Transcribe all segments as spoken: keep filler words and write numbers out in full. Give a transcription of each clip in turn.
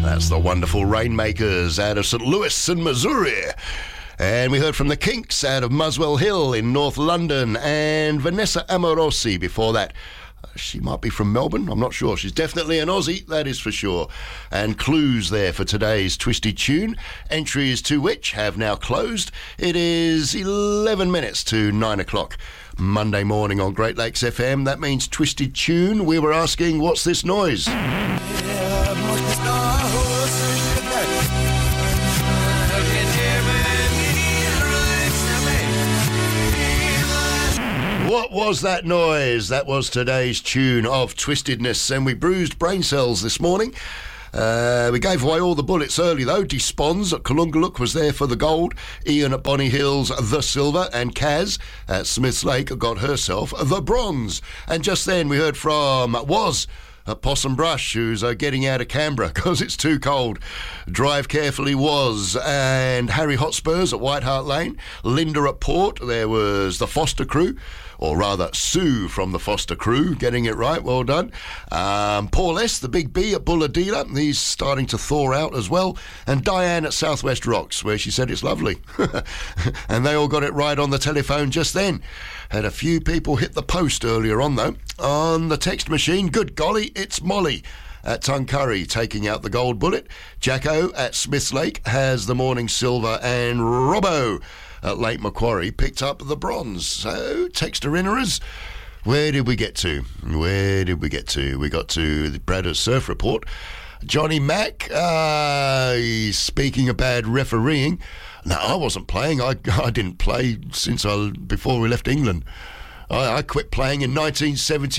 That's the wonderful Rainmakers out of Saint Louis in Missouri. And we heard from the Kinks out of Muswell Hill in North London, and Vanessa Amorosi before that. She might be from Melbourne, I'm not sure. She's definitely an Aussie, that is for sure. And clues there for today's Twisty Tune. Entries to which have now closed. It is eleven minutes to nine o'clock. Monday morning on Great Lakes F M. That means Twisty Tune. We were asking, what's this noise? What was that noise? That was today's tune of Twistedness, and we bruised brain cells this morning. Uh, we gave away all the bullets early, though. Despons at Kalungaluk was there for the gold. Ian at Bonny Hills, the silver. And Kaz at Smiths Lake got herself the bronze. And just then we heard from Was at Possum Brush, who's uh, getting out of Canberra because it's too cold. Drive carefully, Was. And Harry Hotspurs at White Hart Lane. Linda at Port. There was the Foster crew. Or rather, Sue from the Foster crew, getting it right, well done. Um, Paul S., the Big B at Bulladila, he's starting to thaw out as well. And Diane at Southwest Rocks, where she said it's lovely. And they all got it right on the telephone just then. Had a few people hit the post earlier on, though. On the text machine, good golly, it's Molly at Tuncurry taking out the gold bullet. Jacko at Smiths Lake has the morning silver, and Robbo at Lake Macquarie picked up the bronze. So, texter-inners, where did we get to? Where did we get to? We got to the Braddock Surf Report. Johnny Mack, uh, he's speaking of bad refereeing. No, I wasn't playing. I, I didn't play since I, before we left England. I, I quit playing in nineteen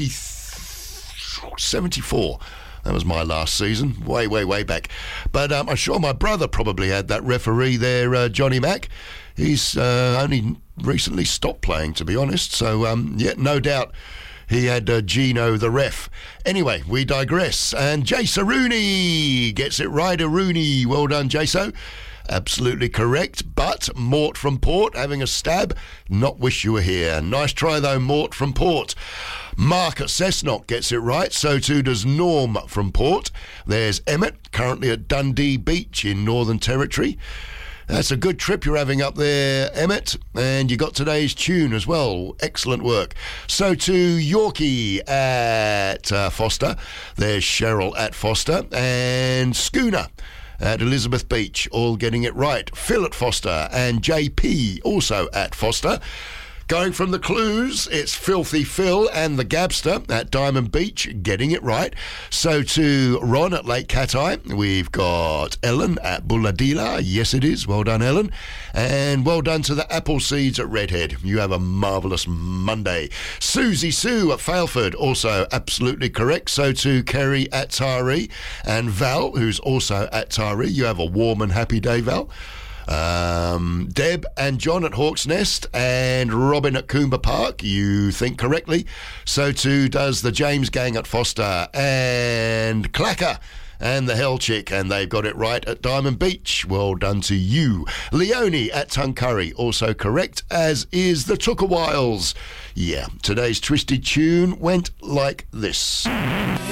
seventy-four. That was my last season, way, way, way back. But um, I'm sure my brother probably had that referee there, uh, Johnny Mack. He's uh, only recently stopped playing, to be honest. So, um, yeah, no doubt he had uh, Gino the ref. Anyway, we digress. And Jaso Rooney gets it right, a Rooney. Well done, Jaso. Absolutely correct. But Mort from Port having a stab. Not wish you were here. Nice try, though, Mort from Port. Mark at Cessnock gets it right. So too does Norm from Port. There's Emmett, currently at Dundee Beach in Northern Territory. That's a good trip you're having up there, Emmett. And you got today's tune as well. Excellent work. So to Yorkie at uh, Foster. There's Cheryl at Foster. And Schooner at Elizabeth Beach, all getting it right. Phil at Foster and J P also at Foster. Going from the clues, it's Filthy Phil and the Gabster at Diamond Beach, getting it right. So to Ron at Lake Cat-Eye, we've got Ellen at Bulladila. Yes, it is. Well done, Ellen. And well done to the Apple Seeds at Redhead. You have a marvellous Monday. Susie Sue at Failford, also absolutely correct. So to Kerry at Taree and Val, who's also at Taree. You have a warm and happy day, Val. Um, Deb and John at Hawk's Nest and Robin at Coomba Park, you think correctly. So too does the James Gang at Foster and Clacker and the Hell Chick, and they've got it right at Diamond Beach. Well done to you. Leonie at Tuncurry, also correct, as is the Tookawiles. Yeah, today's Twisted Tune went like this.